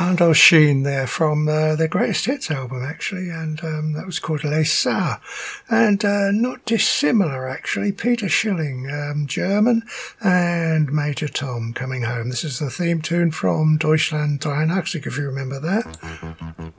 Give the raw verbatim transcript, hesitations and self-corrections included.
Handel Sheen there from uh, their greatest hits album, actually, and um, that was called Les Sars. And uh, not dissimilar, actually, Peter Schilling, um, German, and Major Tom Coming Home. This is the theme tune from Deutschland dreiundachtzig, if you remember that.